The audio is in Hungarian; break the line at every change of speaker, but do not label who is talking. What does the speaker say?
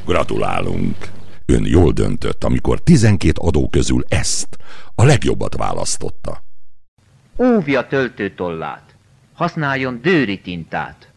Gratulálunk! Ön jól döntött, amikor 12 adó közül ezt, a legjobbat választotta.
Óvja töltőtollát. Használjon dőri tintát.